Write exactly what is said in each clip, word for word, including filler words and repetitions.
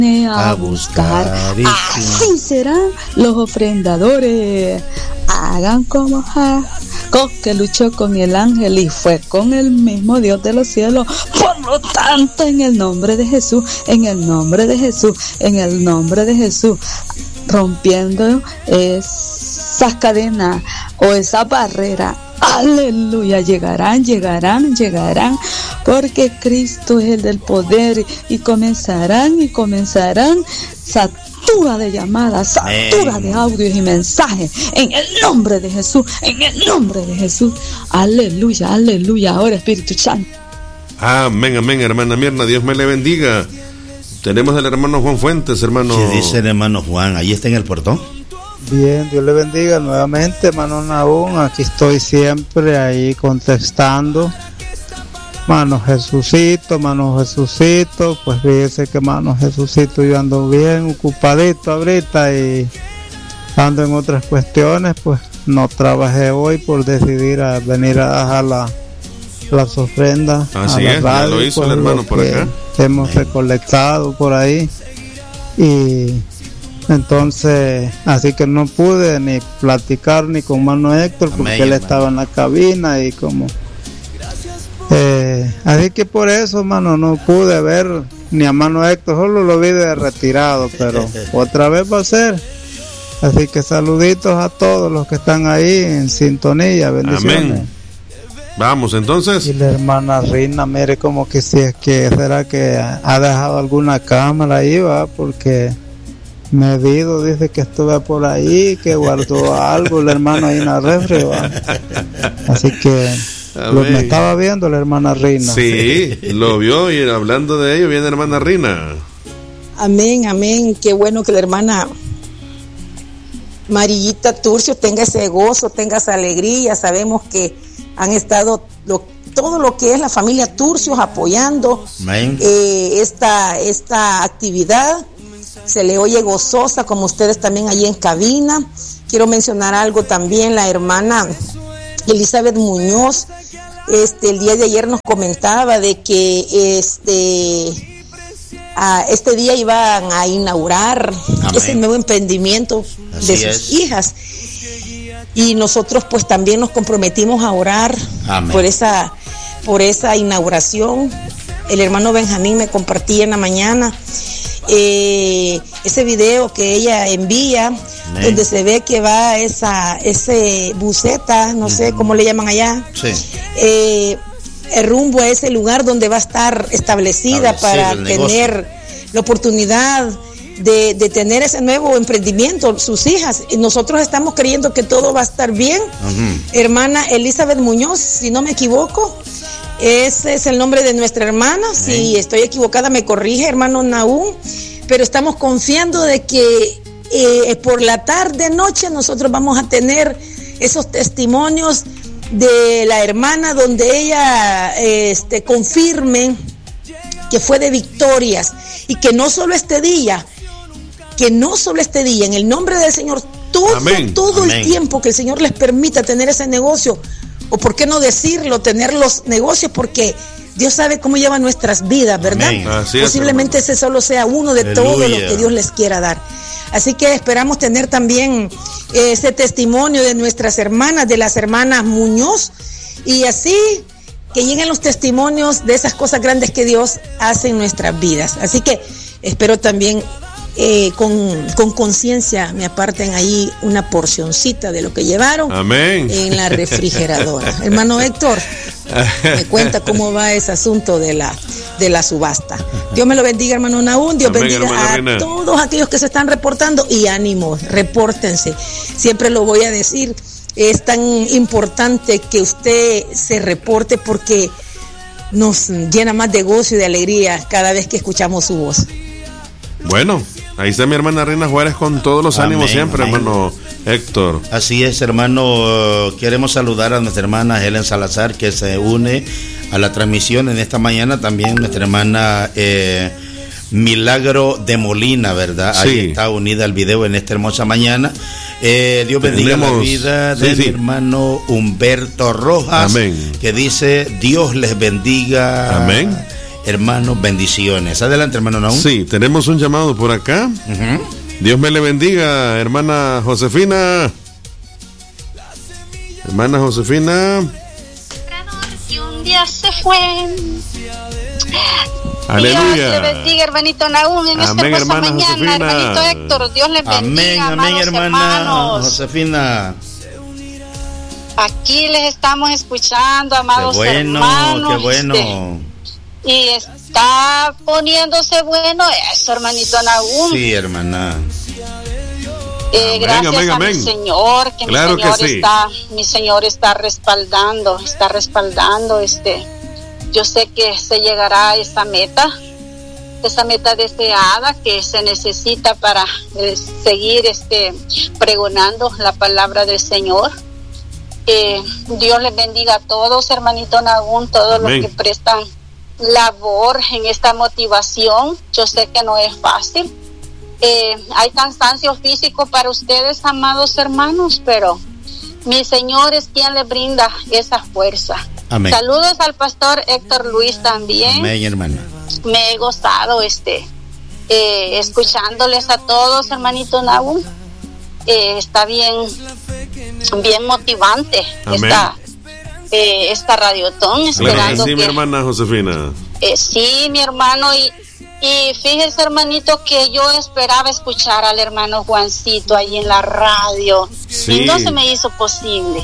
a buscar. Así serán los ofrendadores. Hagan como Jacob, que luchó con el ángel y fue con el mismo Dios de los cielos. Por lo tanto, en el nombre de Jesús, en el nombre de Jesús, en el nombre de Jesús, rompiendo esas cadenas o esa barrera. Aleluya, llegarán, llegarán, llegarán, porque Cristo es el del poder, y comenzarán y comenzarán satura de llamadas, satura de audios y mensajes, en el nombre de Jesús, en el nombre de Jesús. Aleluya, aleluya. Ahora, Espíritu Santo. Amén, amén, hermana Mirna, Dios me le bendiga. Tenemos al hermano Juan Fuentes, hermano. ¿Qué dice el hermano Juan? Ahí está en el portón. Bien, Dios le bendiga nuevamente, hermano Nahum. Aquí estoy siempre ahí contestando. Mano Jesucito, mano Jesucito, pues fíjese que mano Jesucito, yo ando bien ocupadito ahorita y ando en otras cuestiones, pues no trabajé hoy por decidir a venir a dejar la, las ofrendas. Así a la es, radio, ya lo hizo pues, el hermano por acá. Hemos recolectado por ahí y entonces así que no pude ni platicar ni con mano Héctor porque Amén, él hermano. Estaba en la cabina y como eh, así que por eso mano no pude ver ni a mano Héctor, solo lo vi de retirado, pero otra vez va a ser. Así que saluditos a todos los que están ahí en sintonía, bendiciones. Amén. Vamos entonces. Y la hermana Rina, mire como que si es que será que ha dejado alguna cámara ahí, va, porque Medido dice que estuve por ahí, que guardó algo el hermano ahí en la refri, va. Así que lo, me estaba viendo la hermana Rina. Sí, lo vio, y hablando de ello viene la hermana Rina. Amén, amén. Qué bueno que la hermana Marillita Turcio tenga ese gozo, tenga esa alegría. Sabemos que han estado lo, todo lo que es la familia Turcios apoyando eh, esta, esta actividad. Se le oye gozosa, como ustedes también allí en cabina. Quiero mencionar algo también, la hermana Elizabeth Muñoz, este, el día de ayer nos comentaba de que este, a este día iban a inaugurar Amén. Ese nuevo emprendimiento Así de sus es. hijas. Y nosotros pues también nos comprometimos a orar Amén. por esa por esa inauguración. El hermano Benjamín me compartía en la mañana eh, ese video que ella envía, Amén. donde se ve que va esa ese buceta, no uh-huh. sé cómo le llaman allá, sí. eh, el rumbo a ese lugar donde va a estar establecida para tener la oportunidad De, de tener ese nuevo emprendimiento, sus hijas. Y nosotros estamos creyendo que todo va a estar bien. Uh-huh. Hermana Elizabeth Muñoz, si no me equivoco, ese es el nombre de nuestra hermana. Uh-huh. Si estoy equivocada, me corrige, hermano Nahum. Pero estamos confiando de que eh, por la tarde, noche, nosotros vamos a tener esos testimonios de la hermana, donde ella eh, este, confirme que fue de victorias, y que no solo este día, que no solo este día, en el nombre del Señor, todo, Amén. todo Amén. el tiempo que el Señor les permita tener ese negocio, o por qué no decirlo, tener los negocios, porque Dios sabe cómo lleva nuestras vidas, ¿verdad? Posiblemente es, ese solo sea uno de Aleluya. todos los que Dios les quiera dar. Así que esperamos tener también ese testimonio de nuestras hermanas, de las hermanas Muñoz, y así que lleguen los testimonios de esas cosas grandes que Dios hace en nuestras vidas. Así que espero también eh, con con conciencia me aparten ahí una porcioncita de lo que llevaron Amén. en la refrigeradora. Hermano Héctor, me cuenta cómo va ese asunto de la de la subasta. Dios me lo bendiga, hermano Nahum. Dios Amén, bendiga a Reina. Todos aquellos que se están reportando, y ánimo, repórtense. Siempre lo voy a decir. Es tan importante que usted se reporte, porque nos llena más de gozo y de alegría cada vez que escuchamos su voz. Bueno, ahí está mi hermana Reina Juárez con todos los amén, ánimos siempre, amén. hermano Héctor. Así es, hermano. Queremos saludar a nuestra hermana Helen Salazar, que se une a la transmisión en esta mañana. También nuestra hermana eh, Milagro de Molina, ¿verdad? Sí. Ahí está unida al video en esta hermosa mañana. Eh, Dios bendiga Tenemos, la vida de sí, mi sí. hermano Humberto Rojas, Amén. que dice: Dios les bendiga. Amén. hermano, bendiciones. Adelante, hermano Naúm. Sí, tenemos un llamado por acá. Uh-huh. Dios me le bendiga, hermana Josefina. Hermana Josefina. Y un día se fue. Aleluya. Dios le bendiga, hermanito Naúm, en esta hermosa mañana, Josefina. Hermanito Héctor, Dios le bendiga. Amén, amén, hermana hermanos. Josefina. Aquí les estamos escuchando, amados qué bueno, hermanos. Qué bueno, este, y está poniéndose bueno eso, hermanito Naúm. Sí, hermana. Eh, amén, gracias amén, a amén. mi Señor, que claro mi Señor que sí. está, mi Señor está respaldando, está respaldando, este, yo sé que se llegará a esa meta, esa meta deseada que se necesita para eh, seguir, este, pregonando la palabra del Señor. Eh, Dios les bendiga a todos, hermanito Naúm, todos amén. Los que prestan labor en esta motivación. Yo sé que no es fácil. Eh, hay cansancio físico para ustedes, amados hermanos, pero mi Señor es quien les brinda esa fuerza. Amén. Saludos al pastor Héctor Luis también. Amén, hermana. Me he gozado este eh, escuchándoles a todos, hermanito Naúm. Eh, está bien bien motivante esta eh, esta radiotón, esperando claro que sí, que, mi hermana Josefina. Eh, sí, mi hermano, y y fíjese, hermanito, que yo esperaba escuchar al hermano Juancito ahí en la radio, sí. Y no se me hizo posible.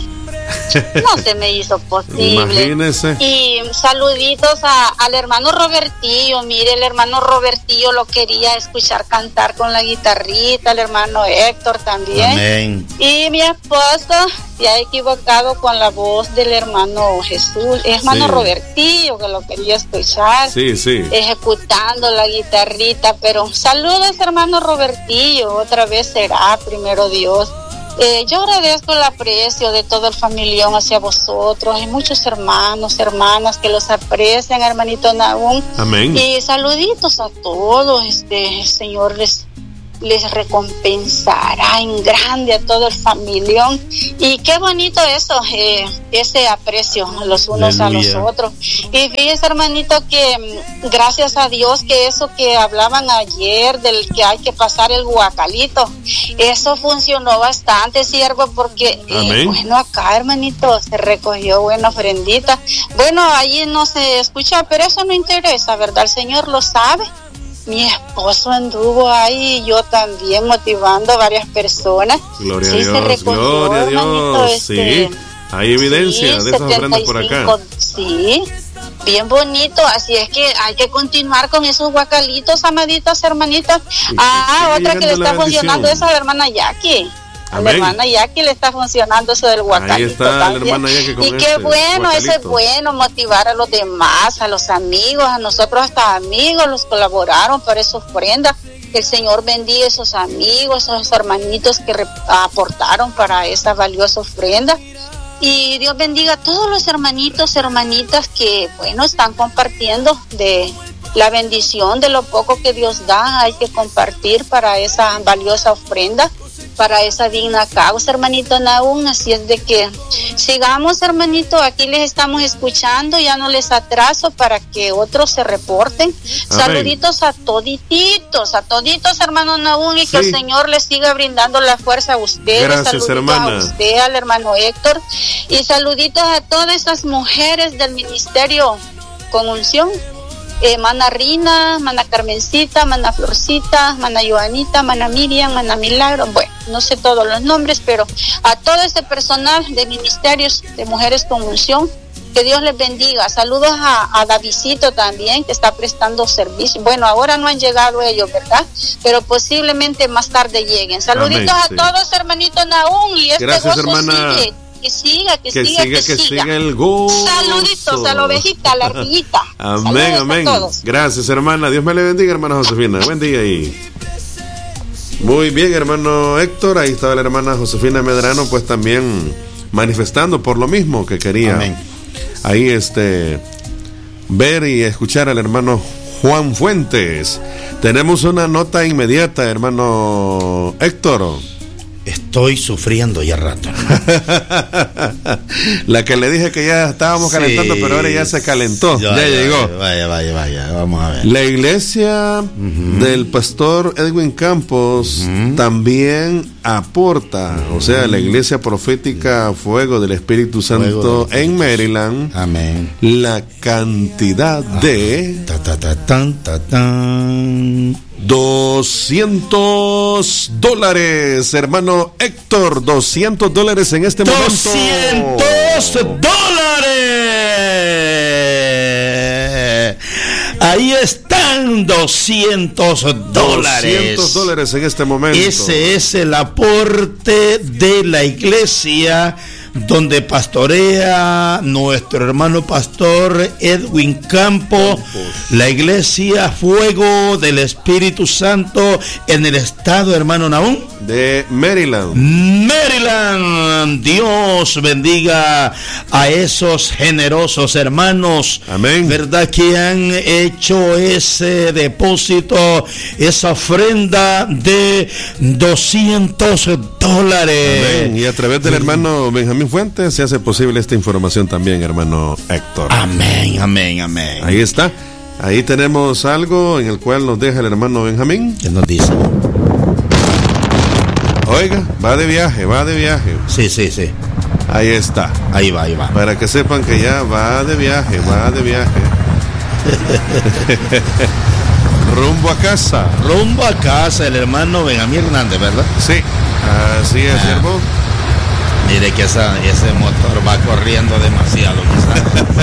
No se me hizo posible. Imagínese. Y saluditos a, al hermano Robertillo. Mire, el hermano Robertillo lo quería escuchar cantar con la guitarrita, el hermano Héctor también. Amén. Y mi esposa se ha equivocado con la voz del hermano Jesús, hermano sí. Robertillo, que lo quería escuchar. Sí, sí. Ejecutando la guitarrita. Pero saludos, hermano Robertillo. Otra vez será, primero Dios. Eh, yo agradezco el aprecio de todo el familión hacia vosotros. Hay muchos hermanos, hermanas que los aprecian, hermanito Naúm. Amén. Y saluditos a todos. Este, el Señor les, les recompensará en grande a todo el familión. Y qué bonito eso, eh, ese aprecio los unos Aleluya. A los otros. Y fíjese, hermanito, que gracias a Dios que eso que hablaban ayer del que hay que pasar el guacalito, eso funcionó bastante, siervo, porque eh, bueno, acá, hermanito, se recogió buena ofrendita. Bueno, allí no se escucha, pero eso no interesa, ¿verdad? El Señor lo sabe. Mi esposo anduvo ahí y yo también motivando a varias personas. Gloria sí, a Dios, se recogió, gloria a Dios. Hermanito, este, sí, hay evidencia sí, de esas ofrendas por acá. Sí, bien bonito. Así es que hay que continuar con esos guacalitos, amaditas, hermanitas. Ah, otra que le está funcionando es a la hermana Jackie. A la hermana Jackie le está funcionando eso del guacalito. Ahí está también. La hermana Jackie con y qué este bueno, guacalito. eso es bueno, motivar a los demás, a los amigos, a nosotros hasta amigos, los colaboraron para esa ofrenda. Que el Señor bendiga a esos amigos, esos hermanitos que re- aportaron para esa valiosa ofrenda. Y Dios bendiga a todos los hermanitos, hermanitas que, bueno, están compartiendo de la bendición de lo poco que Dios da. Hay que compartir para esa valiosa ofrenda, para esa digna causa, hermanito Naúm. Así es de que sigamos, hermanito, aquí les estamos escuchando, ya no les atraso para que otros se reporten. Amén. Saluditos a todititos, a toditos, hermano Naúm, y sí. Que el Señor les siga brindando la fuerza a ustedes. Gracias, saluditos hermana. A usted, al hermano Héctor, y saluditos a todas esas mujeres del ministerio con unción. Eh, mana Rina, mana Carmencita, mana Florcita, mana Joanita, mana Miriam, mana Milagro, bueno, no sé todos los nombres, pero a todo ese personal de ministerios de mujeres con unción, que Dios les bendiga. Saludos a, a Davidcito también, que está prestando servicio. Bueno, ahora no han llegado ellos, ¿verdad? Pero posiblemente más tarde lleguen. Saluditos Amén, a sí. todos, hermanito Naúm, y este Gracias, gozo hermana. sigue. Que siga, que, que siga, siga, que, que siga. siga el gozo. Saluditos a la ovejita, a la ardillita. Amén, Saludos amén. a todos. Gracias, hermana. Dios me le bendiga, hermana Josefina. Buen día ahí. Muy bien, hermano Héctor. Ahí estaba la hermana Josefina Medrano, pues también manifestando por lo mismo que quería. Amén. Ahí este ver y escuchar al hermano Juan Fuentes. Tenemos una nota inmediata, hermano Héctor. Estoy sufriendo ya rato. La que le dije que ya estábamos sí, calentando, pero ahora ya se calentó. Ya, vaya, llegó. Vaya, vaya, vaya. Vamos a ver. La iglesia uh-huh. del pastor Edwin Campos uh-huh. también aporta, o sea, la iglesia profética Fuego del Espíritu Santo en Maryland. Amén. La cantidad ah, de ta, ta, ta, tan, ta, tan. doscientos dólares, hermano Héctor, doscientos dólares en este momento. doscientos dólares. Ahí están doscientos dólares. doscientos dólares en este momento. Ese es el aporte de la iglesia donde pastorea nuestro hermano pastor Edwin Campos, la iglesia Fuego del Espíritu Santo en el estado, hermano Nahum, de Maryland. Maryland. Dios bendiga a esos generosos hermanos. Amén. ¿Verdad? Que han hecho ese depósito, esa ofrenda de doscientos dólares. Amén. Y a través del hermano Benjamín Fuentes se hace posible esta información también, hermano Héctor. Amén, amén, amén. Ahí está. Ahí tenemos algo en el cual nos deja el hermano Benjamín. ¿Qué nos dice? Oiga, va de viaje, va de viaje. Sí, sí, sí. Ahí está. Ahí va, ahí va. Para que sepan que ya va de viaje, va de viaje. Rumbo a casa. Rumbo a casa, el hermano Benjamín Hernández, ¿verdad? Sí, así es, siervo. Ah. Mire que esa, ese motor va corriendo demasiado, quizás.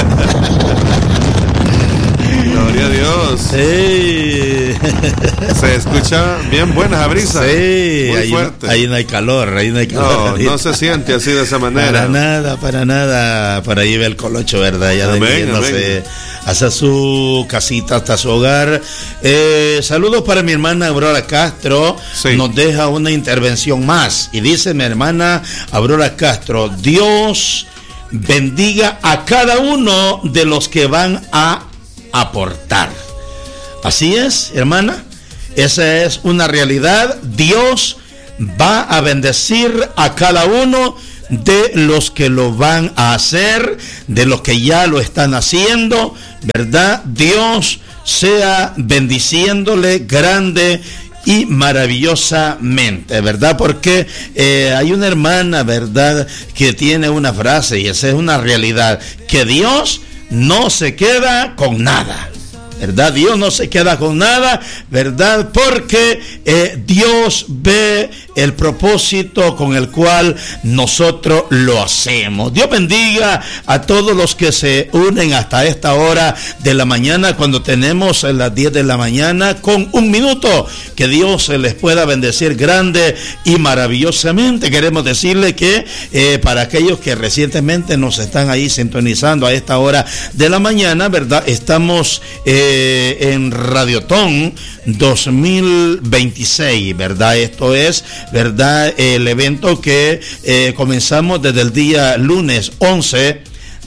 Gloria a Dios. Sí. Se escucha bien buena esa brisa. Sí, muy ahí fuerte. No, ahí no hay calor, ahí no hay calor. No, no se siente así de esa manera. Para nada, para nada. Por ahí ve el colocho, ¿verdad? Ya dirigiéndose hacia su casita, hasta su hogar. Eh, saludos para mi hermana Aurora Castro. Sí. Nos deja una intervención más. Y dice mi hermana Aurora Castro: Dios bendiga a cada uno de los que van a aportar. Así es, hermana, esa es una realidad. Dios va a bendecir a cada uno de los que lo van a hacer, de los que ya lo están haciendo, ¿verdad? Dios sea bendiciéndole grande y maravillosamente, ¿verdad? Porque eh, hay una hermana, ¿verdad?, que tiene una frase, y esa es una realidad, que Dios no se queda con nada, ¿verdad? Dios no se queda con nada, ¿verdad? Porque eh, Dios ve el propósito con el cual nosotros lo hacemos. Dios bendiga a todos los que se unen hasta esta hora de la mañana, cuando tenemos las diez de la mañana con un minuto. Que Dios les pueda bendecir grande y maravillosamente. Queremos decirle que eh, para aquellos que recientemente nos están ahí sintonizando a esta hora de la mañana, ¿verdad? Estamos eh, en Radiotón dos mil veintiséis, ¿verdad? Esto es, ¿verdad?, el evento que eh, comenzamos desde el día lunes once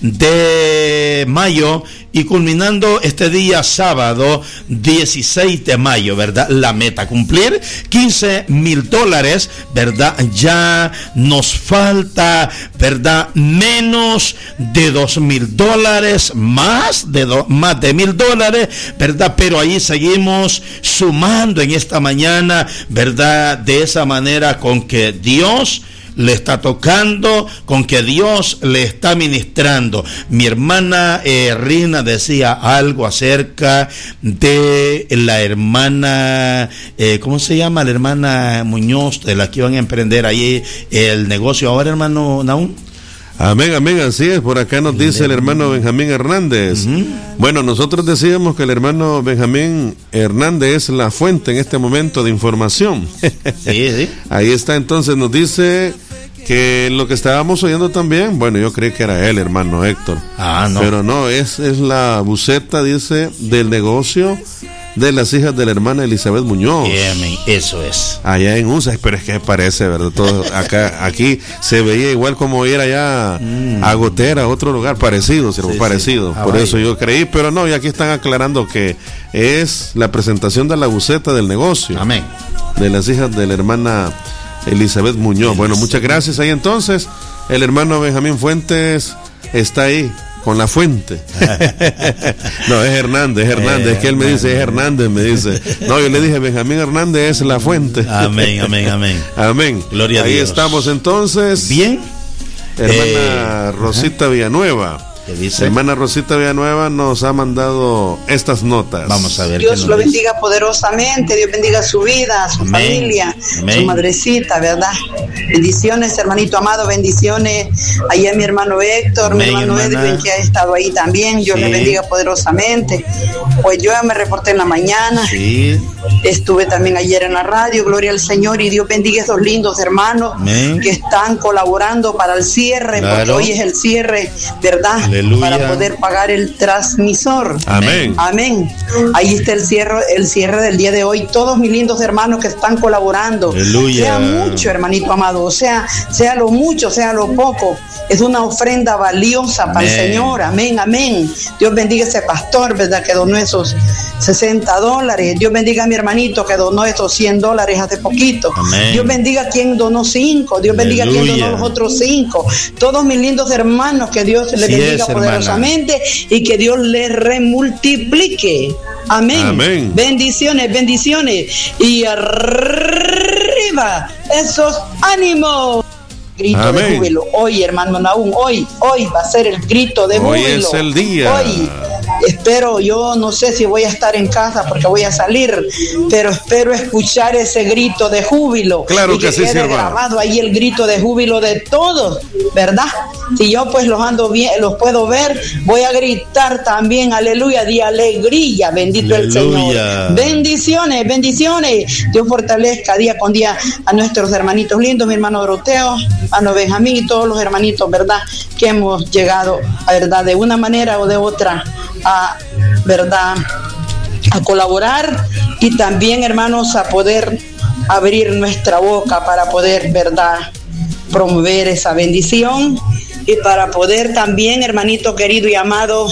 de mayo y culminando este día sábado dieciséis de mayo, ¿verdad? La meta, cumplir quince mil dólares, ¿verdad? Ya nos falta, ¿verdad?, menos de dos mil dólares, más de do, más de mil dólares, ¿verdad? Pero ahí seguimos sumando en esta mañana, ¿verdad? De esa manera con que Dios le está tocando, con que Dios le está ministrando. Mi hermana eh, Rina decía algo acerca de la hermana, eh, ¿cómo se llama? La hermana Muñoz, de la que iban a emprender ahí el negocio ahora, hermano Nahum. Amén, amén, así es. Por acá nos dice el hermano Benjamín Hernández. Uh-huh. Bueno, nosotros decíamos que el hermano Benjamín Hernández es la fuente en este momento de información. Sí, sí. Ahí está, entonces nos dice que lo que estábamos oyendo también, bueno, yo creí que era él, hermano Héctor. Ah, no. Pero no, es, es la buceta, dice, del negocio de las hijas de la hermana Elizabeth Muñoz. Yeah, eso es. Allá en U S A, pero es que parece, ¿verdad? Todo acá, aquí se veía igual como ir allá mm. a Gotera, a otro lugar parecido, sí, parecido. Sí. Por ah, eso vaya. Yo creí, pero no, y aquí están aclarando que es la presentación de la buceta del negocio. Amén. De las hijas de la hermana Elizabeth Muñoz. Bueno, muchas gracias. Ahí entonces, el hermano Benjamín Fuentes está ahí con la fuente. No, es Hernández, es Hernández. Es que él me dice, es Hernández, me dice. No, yo le dije, Benjamín Hernández es la fuente. Amén, amén, amén. Amén. Gloria a Ahí Dios. estamos entonces. Bien. Hermana eh, Rosita ajá. Villanueva. ¿Qué dice? Hermana Rosita Villanueva nos ha mandado estas notas. Vamos a ver. Dios lo bendiga dice. poderosamente, Dios bendiga su vida, su Amén. familia, Amén. su madrecita, ¿verdad? Bendiciones, hermanito amado, bendiciones. Ahí a mi hermano Héctor, Amén, mi hermano hermana. Edwin, que ha estado ahí también. Dios sí. le bendiga poderosamente. Pues yo me reporté en la mañana. Sí. Estuve también ayer en la radio, gloria al Señor, y Dios bendiga a esos lindos hermanos Amén. que están colaborando para el cierre, claro. porque hoy es el cierre, ¿verdad? Aleluya. Para poder pagar el transmisor. Amén. Amén. Ahí está el cierre, el cierre del día de hoy. Todos mis lindos hermanos que están colaborando. Aleluya. Sea mucho, hermanito amado, o sea, sea lo mucho, sea lo poco. Es una ofrenda valiosa amén. para el Señor. Amén, amén. Dios bendiga a ese pastor, ¿verdad? Que donó esos sesenta dólares. Dios bendiga a mi hermanito que donó esos cien dólares hace poquito. Amén. Dios bendiga a quien donó cinco. Dios bendiga Aleluya. a quien donó los otros cinco. Todos mis lindos hermanos, que Dios les sí bendiga es, poderosamente hermana. y que Dios les remultiplique. Amén. Amén. Bendiciones, bendiciones. Y arriba esos ánimos. Grito Amén. de júbilo. Hoy, hermano Naúm, hoy, hoy va a ser el grito de hoy júbilo. Hoy es el día. Hoy. Espero, yo no sé si voy a estar en casa porque voy a salir, pero espero escuchar ese grito de júbilo. Claro y que, que sí, quede grabado ahí el grito de júbilo de todos, ¿verdad? Si yo pues los ando bien, los puedo ver, voy a gritar también, aleluya, de alegría, bendito aleluya. el Señor. Bendiciones, bendiciones. Dios fortalezca día con día a nuestros hermanitos lindos, mi hermano Doroteo, hermano Benjamín y todos los hermanitos, ¿verdad? Que hemos llegado, ¿verdad? De una manera o de otra a, ¿verdad? A colaborar y también, hermanos, a poder abrir nuestra boca para poder, ¿verdad? Promover esa bendición y para poder también, hermanito querido y amado,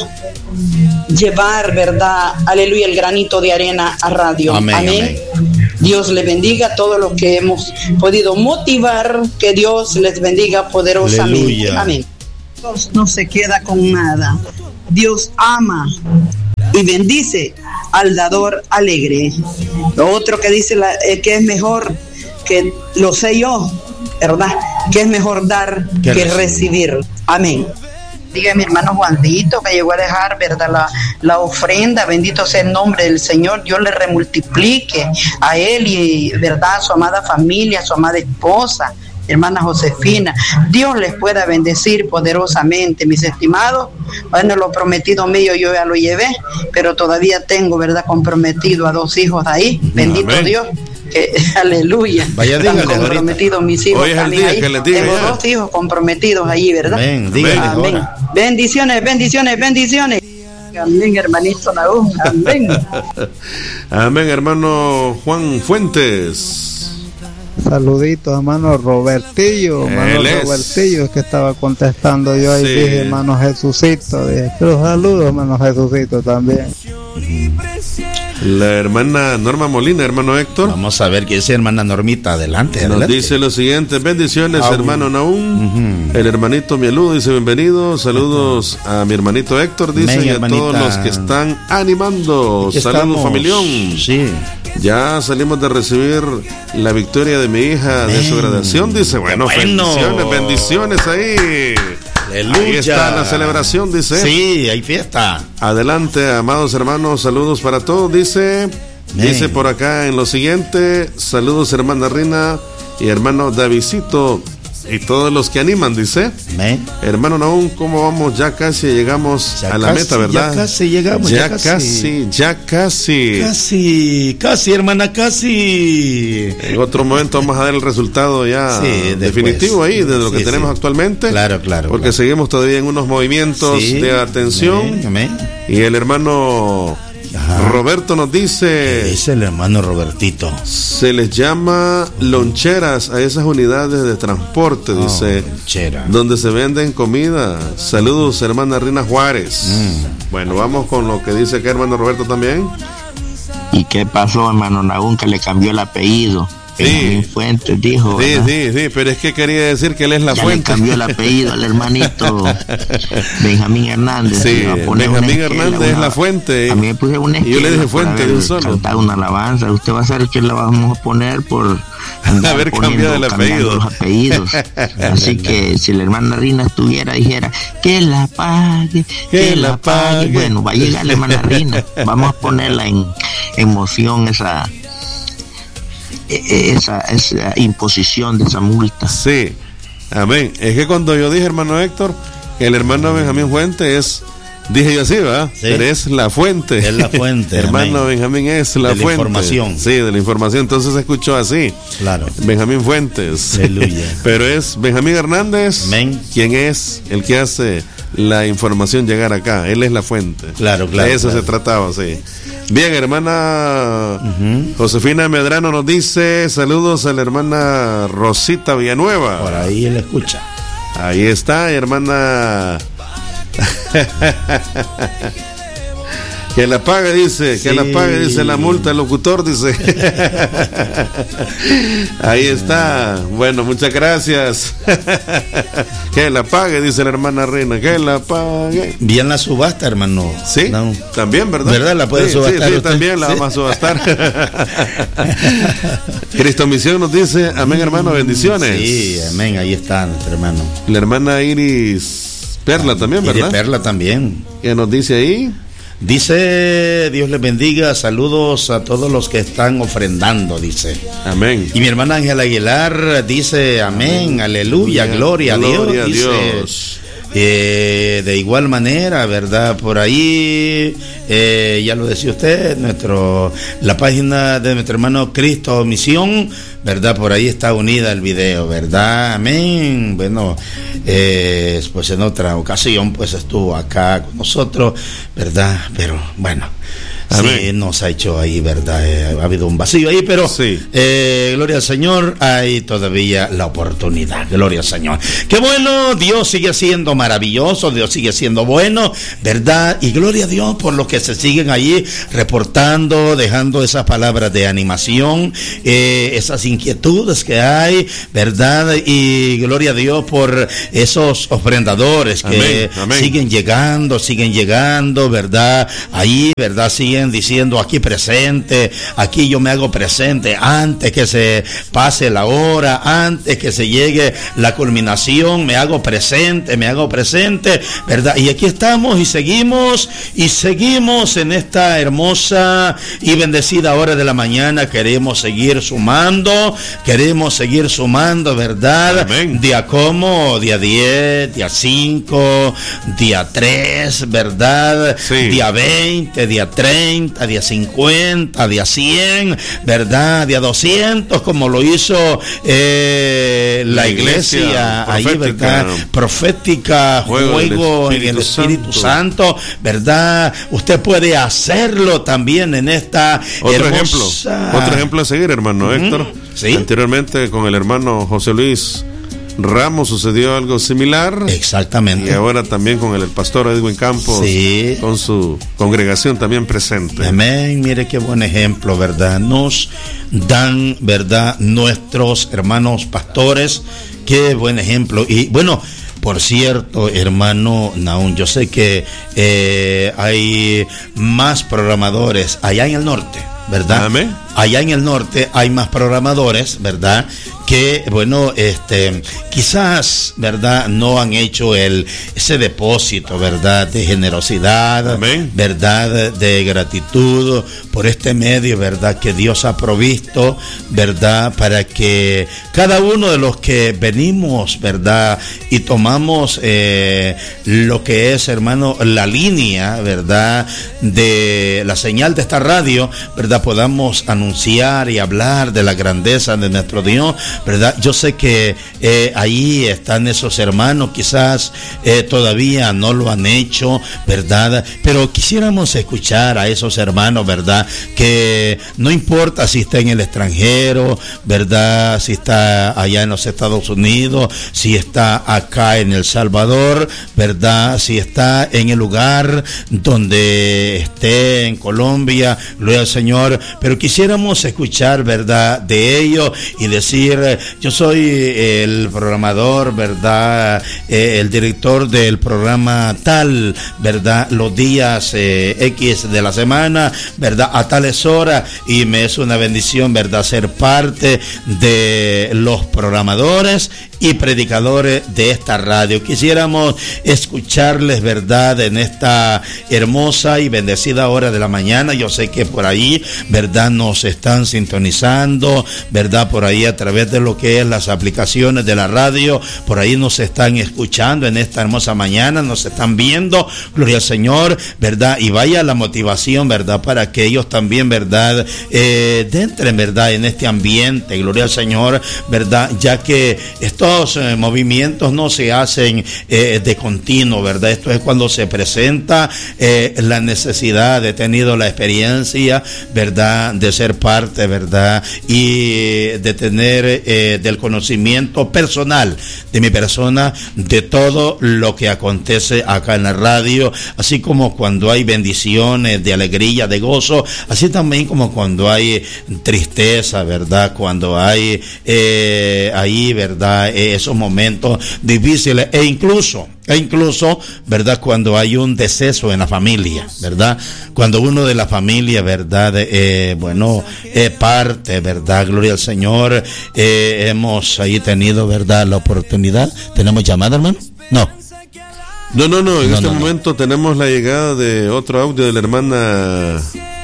llevar, ¿verdad? Aleluya, el granito de arena a radio. Amén. Amén. Amén. Dios les bendiga a todos los que hemos podido motivar, que Dios les bendiga poderosamente. Aleluya. Amén. Dios no se queda con nada. Dios ama y bendice al dador alegre. Lo otro que dice la, eh, que es mejor, que lo sé yo, ¿verdad? Que es mejor dar que recibir. recibir. Amén. Diga mi hermano Juanito que llegó a dejar, ¿verdad? La, la ofrenda, bendito sea el nombre del Señor. Dios le remultiplique a él y, ¿verdad? A su amada familia, a su amada esposa, hermana Josefina. Dios les pueda bendecir poderosamente, mis estimados. Bueno, lo prometido mío yo ya lo llevé, pero todavía tengo, ¿verdad? Comprometido a dos hijos ahí. Bendito Amén. Dios. Que, aleluya. Vaya, dígale, están comprometidos ahorita. Mis hijos. Hoy es el día ahí. Que les diga Tengo ya. dos hijos comprometidos allí, ¿verdad? Amén. Dígale, Amén. Bendiciones, bendiciones, bendiciones. Amén, hermanito Naúm. Amén. Amén, hermano Juan Fuentes. Saluditos, hermano Robertillo, hermano Robertillo, es que estaba contestando yo ahí, sí. Dije, hermano Jesucito, dije, pero saludos, hermano Jesucito también. La hermana Norma Molina, hermano Héctor. Vamos a ver qué dice hermana Normita, adelante, Nos adelante. dice lo siguiente, bendiciones, Aún. hermano Naúm. Uh-huh. El hermanito Mielú dice, bienvenido, saludos uh-huh. a mi hermanito Héctor, dice, Men, y a hermanita. todos los que están animando. Saludos, estamos. familión. Sí. Ya salimos de recibir la victoria de mi hija Men. de su graduación, dice, bueno, bueno. bendiciones, bendiciones ahí. Aleluya. Ahí está la celebración, dice. Sí, hay fiesta. Adelante, amados hermanos, saludos para todos, dice. Men. Dice por acá en lo siguiente, saludos hermana Rina y hermano Davidcito y todos los que animan, dice. Men. Hermano Naúm, ¿cómo vamos? Ya casi llegamos ya a la casi, meta, ¿verdad? Ya casi llegamos. Ya, ya casi. casi, ya casi. Casi, casi, hermana, casi. En otro momento vamos a dar el resultado ya sí, definitivo ahí de lo que sí, tenemos sí. actualmente. Claro, claro. Porque claro. seguimos todavía en unos movimientos sí. de atención. Amén, amén. Y el hermano Ajá. Roberto nos dice, es el hermano Robertito, se les llama loncheras a esas unidades de transporte, oh, dice, lonchera. Donde se venden comida. Saludos, hermana Rina Juárez. Mm. Bueno, vamos con lo que dice acá hermano Roberto también. ¿Y qué pasó, hermano Naúm, que le cambió el apellido? Benjamín sí. Fuentes dijo. Sí, ¿verdad? sí, sí, pero es que quería decir que él es la ya fuente. Le cambió el apellido al hermanito Benjamín Hernández. Sí, Benjamín Hernández una, es la fuente. A mí me puse una y yo le dije fuente de un solo. Cantar una alabanza. Usted va a saber que la vamos a poner por haber cambiado el apellido. Los apellidos. Así que si la hermana Rina estuviera, dijera que la pague, que, que la pague. pague. Bueno, va a llegar la hermana Rina. Vamos a ponerla en emoción esa. Esa, esa imposición de esa multa. Sí, amén. Es que cuando yo dije, hermano Héctor, que el hermano Benjamín Fuente es, dije yo así, ¿verdad? Sí. Pero es la fuente. Es la fuente. Hermano amén. Benjamín es la de fuente. De la información. Sí, de la información. Entonces se escuchó así. Claro. Benjamín Fuentes. Aleluya. Pero es Benjamín Hernández, amén. Quien es el que hace la información llegar acá. Él es la fuente. Claro, claro. De eso claro. se trataba, sí. Bien, hermana uh-huh. Josefina Medrano nos dice saludos a la hermana Rosita Villanueva. Por ahí él escucha. Ahí está, hermana. Que la pague, dice, sí. que la pague, dice la multa, el locutor, dice. Ahí está. Bueno, muchas gracias. Que la pague, dice la hermana Reina, que la pague. Bien la subasta, hermano. Sí, no. También, ¿verdad? ¿Verdad? La puede sí, subastar. Sí, sí también la ¿Sí? vamos a subastar. Cristo Misión nos dice, amén, hermano, bendiciones. Sí, amén, ahí está nuestro hermano. La hermana Iris Perla también, ¿verdad? Iris Perla también. ¿Qué nos dice ahí? Dice, Dios les bendiga, saludos a todos los que están ofrendando, dice. Amén. Y mi hermana Ángela Aguilar dice, amén, amén. Aleluya, gloria, gloria a Dios. Gloria a Dios. Eh, de igual manera, ¿verdad? Por ahí, eh, ya lo decía usted, nuestro, la página de nuestro hermano Cristo Misión, ¿verdad? Por ahí está unida el video, ¿verdad? Amén. Bueno, eh, pues en otra ocasión, pues estuvo acá con nosotros, ¿verdad? Pero bueno. Amén. Sí, nos ha hecho ahí, ¿verdad? Eh, ha habido un vacío ahí, pero sí. eh, gloria al Señor, hay todavía la oportunidad, gloria al Señor. Qué bueno, Dios sigue siendo maravilloso, Dios sigue siendo bueno, ¿verdad? Y gloria a Dios por los que se siguen ahí reportando, dejando esas palabras de animación, eh, esas inquietudes que hay, ¿verdad? Y gloria a Dios por esos ofrendadores que amén, amén. siguen llegando, siguen llegando, ¿verdad? Ahí, ¿verdad? Siguen diciendo aquí presente, aquí yo me hago presente antes que se pase la hora, antes que se llegue la culminación, me hago presente, me hago presente, ¿verdad? Y aquí estamos y seguimos y seguimos en esta hermosa y bendecida hora de la mañana. Queremos seguir sumando, queremos seguir sumando, ¿verdad? Amén. Día como, día diez, día cinco, día tres, ¿verdad? Sí. Día veinte, día treinta, día cincuenta, día cien, ¿verdad? Día doscientos, como lo hizo eh, la, la iglesia, iglesia ahí, ¿verdad? Profética, juego, juego en el Espíritu Santo. Santo, ¿verdad? Usted puede hacerlo también en esta otro hermosa... ejemplo, otro ejemplo a seguir, hermano uh-huh. Héctor. ¿Sí? Anteriormente con el hermano José Luis Ramos sucedió algo similar. Exactamente. Y ahora también con el, el pastor Edwin Campos, sí. con su congregación también presente. Amén. Mire qué buen ejemplo, ¿verdad? Nos dan, ¿verdad? Nuestros hermanos pastores, qué buen ejemplo. Y bueno, por cierto, hermano Naún, yo sé que eh, hay más programadores allá en el norte, ¿verdad? Amén. Allá en el norte hay más programadores, ¿verdad? Que, bueno, este, quizás, ¿verdad? No han hecho el, ese depósito, ¿verdad? De generosidad, amén. ¿Verdad? De gratitud por este medio, ¿verdad? Que Dios ha provisto, ¿verdad? Para que cada uno de los que venimos, ¿verdad? Y tomamos eh, lo que es, hermano, la línea, ¿verdad? De la señal de esta radio, ¿verdad? Podamos anunciar y hablar de la grandeza de nuestro Dios ¿verdad? Yo sé que eh, ahí están esos hermanos, quizás eh, todavía no lo han hecho, ¿verdad? Pero quisiéramos escuchar a esos hermanos, ¿verdad? Que no importa si está en el extranjero, ¿verdad? Si está allá en los Estados Unidos, si está acá en El Salvador, ¿verdad? Si está en el lugar donde esté, en Colombia, gloria al Señor, pero quisiéramos escuchar, ¿verdad? De ellos y decir, yo soy el programador, ¿verdad? Eh, el director del programa tal, ¿verdad? Los días eh, X de la semana, ¿verdad? A tales horas, y me es una bendición, ¿verdad? Ser parte de los programadores y predicadores de esta radio. Quisiéramos escucharles, ¿verdad? En esta hermosa y bendecida hora de la mañana. Yo sé que por ahí, ¿verdad? Nos están sintonizando, ¿verdad? Por ahí a través de lo que es las aplicaciones de la radio, por ahí nos están escuchando en esta hermosa mañana, nos están viendo, gloria al Señor, ¿verdad? Y vaya la motivación, ¿verdad? Para que ellos también, ¿verdad? Eh, entren, ¿verdad? En este ambiente, gloria al Señor, ¿verdad? Ya que estos eh, movimientos no se hacen eh, de continuo, ¿verdad? Esto es cuando se presenta eh, la necesidad, he tenido la experiencia, ¿verdad? De ser parte, ¿verdad? Y de tener eh, del conocimiento personal de mi persona, de todo lo que acontece acá en la radio, así como cuando hay bendiciones, de alegría, de gozo, así también como cuando hay tristeza, ¿verdad? Cuando hay eh, ahí, ¿verdad? Eh, esos momentos difíciles, e incluso E incluso, ¿verdad? Cuando hay un deceso en la familia, ¿verdad? Cuando uno de la familia, ¿verdad? Eh, bueno, eh, parte, ¿verdad? Gloria al Señor. Eh, hemos ahí tenido, ¿verdad? La oportunidad. ¿Tenemos llamada, hermano? No. No, no, no. En no, este no, momento no. tenemos la llegada de otro audio de la hermana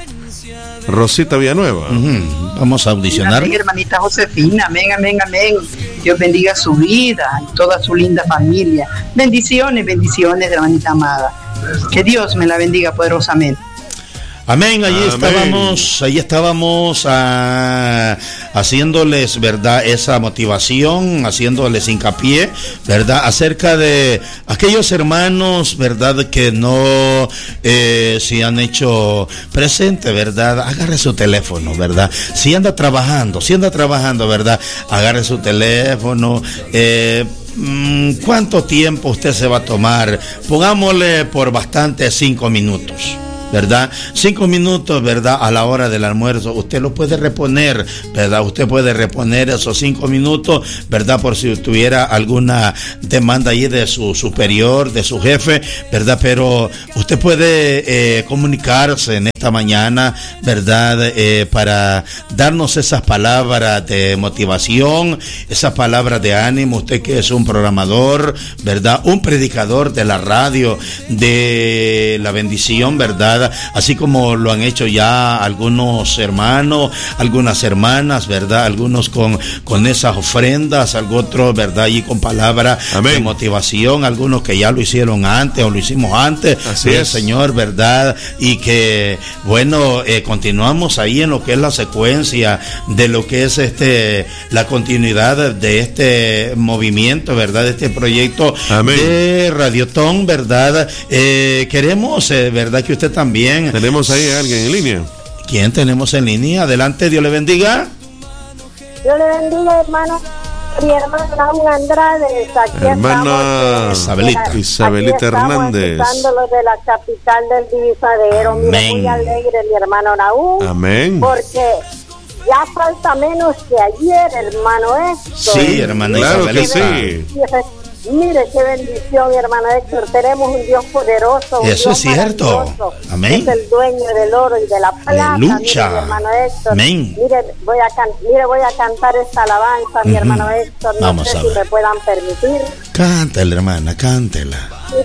Rosita Villanueva. Uh-huh. Vamos a audicionar. Amén, hermanita Josefina, amén, amén, amén. Dios bendiga su vida y toda su linda familia. Bendiciones, bendiciones, hermanita amada. Que Dios me la bendiga poderosamente. Amén, allí Amén. estábamos, allí estábamos ah, haciéndoles, ¿verdad? Esa motivación, haciéndoles hincapié, ¿verdad? Acerca de aquellos hermanos, ¿verdad? Que no eh, se han hecho presente, ¿verdad? Agarre su teléfono, ¿verdad? Si anda trabajando, si anda trabajando, ¿verdad? Agarre su teléfono, eh, ¿cuánto tiempo usted se va a tomar? Pongámosle por bastante cinco minutos. ¿Verdad? Cinco minutos, ¿verdad? A la hora del almuerzo, usted lo puede reponer, ¿verdad? Usted puede reponer esos cinco minutos, ¿verdad? Por si tuviera alguna demanda ahí de su superior, de su jefe, ¿verdad? Pero usted puede eh, comunicarse en esta mañana, ¿verdad? Eh, para darnos esas palabras de motivación, esas palabras de ánimo. Usted que es un programador, ¿verdad? Un predicador de la radio, de la bendición, ¿verdad? Así como lo han hecho ya algunos hermanos, algunas hermanas, ¿verdad? Algunos con, con esas ofrendas, otros, ¿verdad? Y con palabras de motivación, algunos que ya lo hicieron antes o lo hicimos antes. Así es, Señor, ¿verdad? Y que, bueno, eh, continuamos ahí en lo que es la secuencia de lo que es este la continuidad de este movimiento, ¿verdad? De este proyecto Amén. De Radiotón, ¿verdad? Eh, queremos, eh, ¿verdad? Que usted también Bien. Tenemos ahí a alguien en línea. ¿Quién tenemos en línea? Adelante, Dios le bendiga. Dios le bendiga, hermano. Mi hermana Andrade. Aquí hermana Isabelita. Isabelita Hernández. Escuchándolo de la capital del divisadero. Mire, muy alegre mi hermano Naúm. Amén. Porque ya falta menos que ayer, hermano Héctor. Sí, hermana claro Isabelita. Que sí. Mire qué bendición, mi hermano Héctor. Tenemos un Dios poderoso. Un Eso Dios es cierto. Amén. Es el dueño del oro y de la plata. Aleluya. Mire, mi hermano Héctor. Amén. Mire, voy a can mire, voy a cantar esta alabanza, uh-huh. mi hermano Héctor. No Vamos sé a si ver. me puedan permitir. Cántela, hermana, cántela.